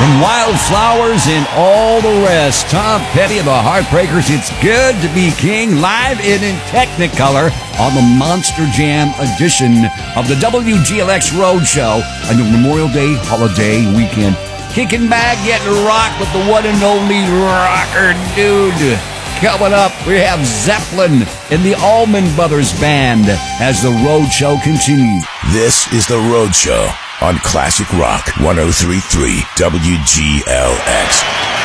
From Wildflowers and all the rest, Tom Petty of the Heartbreakers, It's Good to Be King, live and in Technicolor on the Monster Jam edition of the WGLX Roadshow on the Memorial Day holiday weekend. Kicking back, getting rocked with the one and only rocker dude. Coming up, we have Zeppelin and the Allman Brothers Band as the Roadshow continues. This is the Roadshow on Classic Rock 103.3 WGLX.